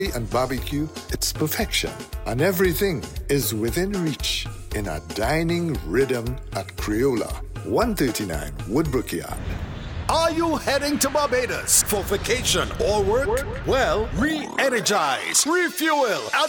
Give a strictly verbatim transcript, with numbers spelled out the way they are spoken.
and barbecue, it's perfection. And everything is within reach in a dining rhythm at Crayola, one thirty-nine Woodbrook Yard. Are you heading to Barbados for vacation or work? Well, re-energize, refuel at